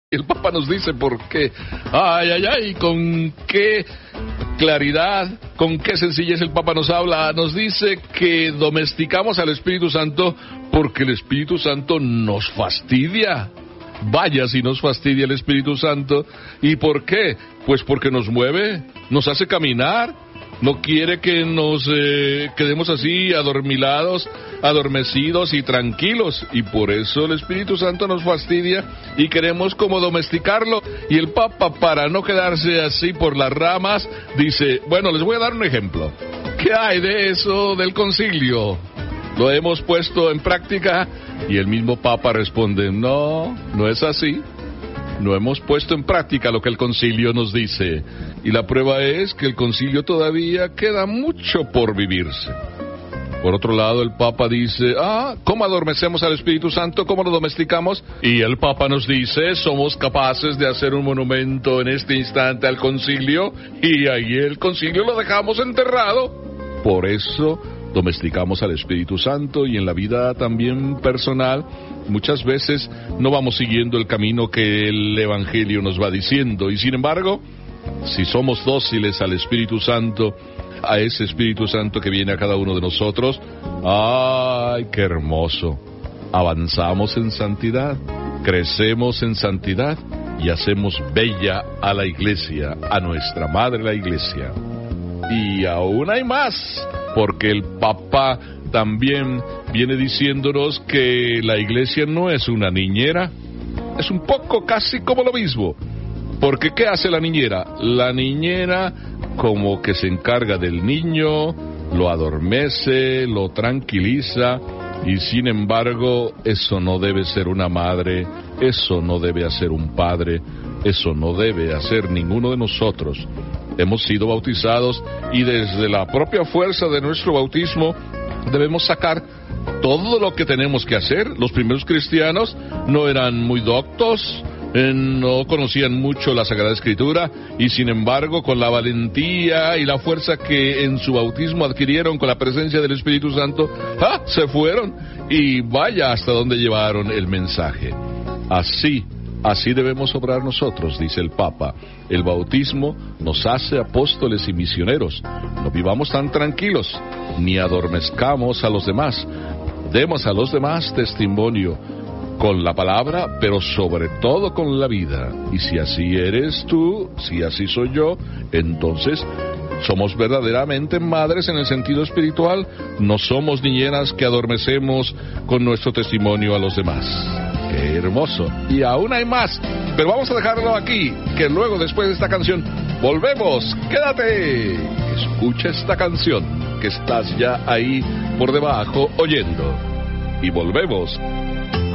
El Papa nos dice por qué. Ay, ay, ay, con qué claridad, con qué sencillez el Papa nos habla. Nos dice que domesticamos al Espíritu Santo porque el Espíritu Santo nos fastidia. Vaya si nos fastidia el Espíritu Santo. ¿Y por qué? Pues porque nos mueve, nos hace caminar. No quiere que nos quedemos así adormilados, adormecidos y tranquilos. Y por eso el Espíritu Santo nos fastidia y queremos como domesticarlo. Y el Papa, para no quedarse así por las ramas, dice, bueno, les voy a dar un ejemplo. ¿Qué hay de eso del concilio? ¿Lo hemos puesto en práctica? Y el mismo Papa responde, no, no es así. No hemos puesto en práctica lo que el concilio nos dice. Y la prueba es que el concilio todavía queda mucho por vivirse. Por otro lado, el Papa dice, ¿cómo adormecemos al Espíritu Santo? ¿Cómo lo domesticamos? Y el Papa nos dice, somos capaces de hacer un monumento en este instante al concilio, y ahí el concilio lo dejamos enterrado. Por eso domesticamos al Espíritu Santo, y en la vida también personal muchas veces no vamos siguiendo el camino que el Evangelio nos va diciendo, y sin embargo, si somos dóciles al Espíritu Santo, a ese Espíritu Santo que viene a cada uno de nosotros, ¡ay, qué hermoso! Avanzamos en santidad, crecemos en santidad y hacemos bella a la Iglesia, a nuestra Madre la Iglesia. Y aún hay más, porque el Papa también viene diciéndonos que la Iglesia no es una niñera, es un poco casi como lo mismo. Porque ¿qué hace la niñera? La niñera como que se encarga del niño, lo adormece, lo tranquiliza, y sin embargo eso no debe ser una madre, eso no debe hacer un padre, eso no debe hacer ninguno de nosotros. Hemos sido bautizados y desde la propia fuerza de nuestro bautismo debemos sacar todo lo que tenemos que hacer. Los primeros cristianos no eran muy doctos, no conocían mucho la Sagrada Escritura, y sin embargo con la valentía y la fuerza que en su bautismo adquirieron con la presencia del Espíritu Santo, se fueron y vaya hasta donde llevaron el mensaje. Así debemos obrar nosotros, dice el Papa. El bautismo nos hace apóstoles y misioneros. No vivamos tan tranquilos, ni adormezcamos a los demás. Demos a los demás testimonio con la palabra, pero sobre todo con la vida. Y si así eres tú, si así soy yo, entonces somos verdaderamente madres en el sentido espiritual. No somos niñeras que adormecemos con nuestro testimonio a los demás. ¡Qué hermoso! Y aún hay más, pero vamos a dejarlo aquí, que luego, después de esta canción, volvemos. ¡Quédate! Escucha esta canción, que estás ya ahí por debajo oyendo. Y volvemos.